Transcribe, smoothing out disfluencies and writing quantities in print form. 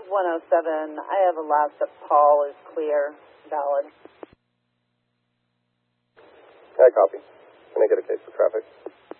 107. I have a last that Paul is clear, valid. I copy. Can I get a case for traffic?